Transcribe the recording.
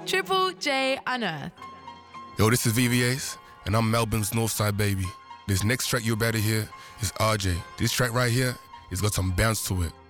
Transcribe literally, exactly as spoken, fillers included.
Triple J Unearthed. Yo, this is V V Ace, and I'm Melbourne's Northside baby. This next track you're about to hear is R J. This track right here has got some bounce to it.